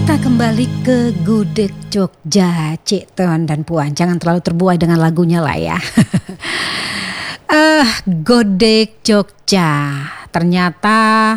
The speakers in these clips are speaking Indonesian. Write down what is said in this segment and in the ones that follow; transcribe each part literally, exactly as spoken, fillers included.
Kita kembali ke Gudeg Jogja, Cik Tuan dan Puan. Jangan terlalu terbuai dengan lagunya lah ya. uh, Gudeg Jogja ternyata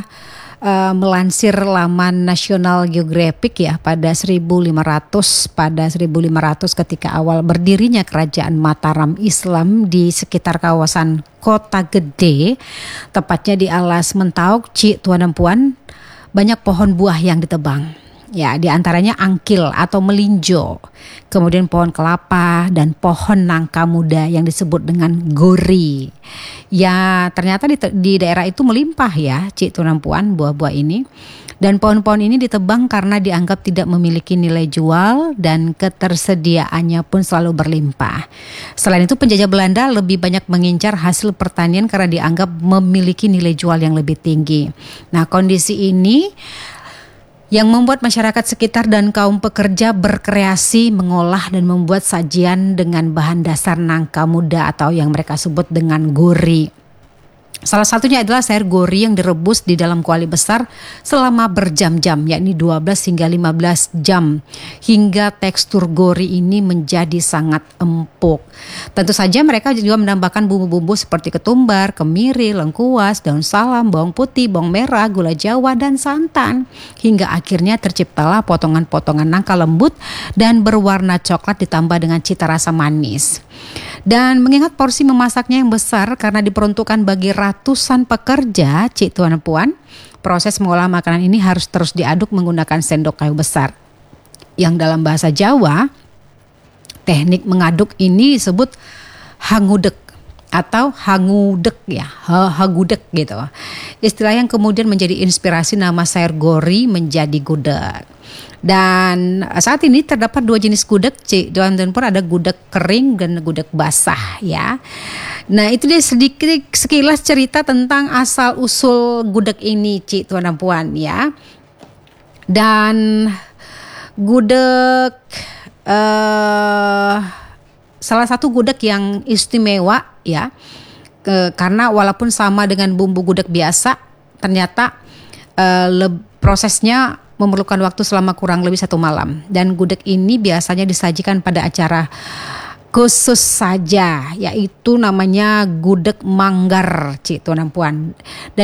uh, melansir laman National Geographic ya pada seribu lima ratus pada seribu lima ratus ketika awal berdirinya kerajaan Mataram Islam di sekitar kawasan Kota Gede, tepatnya di Alas Mentauk, Cik Tuan dan Puan, banyak pohon buah yang ditebang. Ya, di antaranya angkil atau melinjo, kemudian pohon kelapa dan pohon nangka muda yang disebut dengan gori. Ya, ternyata di, di daerah itu melimpah ya, Cik Tuan Puan, buah-buah ini. Dan pohon-pohon ini ditebang karena dianggap tidak memiliki nilai jual dan ketersediaannya pun selalu berlimpah. Selain itu, penjajah Belanda lebih banyak mengincar hasil pertanian karena dianggap memiliki nilai jual yang lebih tinggi. Nah, kondisi ini yang membuat masyarakat sekitar dan kaum pekerja berkreasi mengolah dan membuat sajian dengan bahan dasar nangka muda atau yang mereka sebut dengan gori. Salah satunya adalah sayur gori yang direbus di dalam kuali besar selama berjam-jam, yakni dua belas hingga lima belas jam, hingga tekstur gori ini menjadi sangat empuk. Tentu saja mereka juga menambahkan bumbu-bumbu seperti ketumbar, kemiri, lengkuas, daun salam, bawang putih, bawang merah, gula jawa, dan santan. Hingga akhirnya terciptalah potongan-potongan nangka lembut dan berwarna coklat ditambah dengan cita rasa manis. Dan mengingat porsi memasaknya yang besar karena diperuntukkan bagi ratusan pekerja, Cik Tuan Puan, proses mengolah makanan ini harus terus diaduk menggunakan sendok kayu besar. Yang dalam bahasa Jawa, teknik mengaduk ini disebut hangudek atau hangudek ya, hagudek gitu. Istilah yang kemudian menjadi inspirasi nama sayur gori menjadi gudeg. Dan saat ini terdapat dua jenis gudeg, Cik Tuan dan Puan, ada gudeg kering dan gudeg basah ya. Nah, itu dia sedikit sekilas cerita tentang asal usul gudeg ini, Cik Tuan dan Puan ya. Dan gudeg uh, salah satu gudeg yang istimewa ya, ke, karena walaupun sama dengan bumbu gudeg biasa, ternyata uh, le- prosesnya memerlukan waktu selama kurang lebih satu malam. Dan gudeg ini biasanya disajikan pada acara khusus saja, yaitu namanya gudeg manggar, Cik Tuan dan Puan. Dan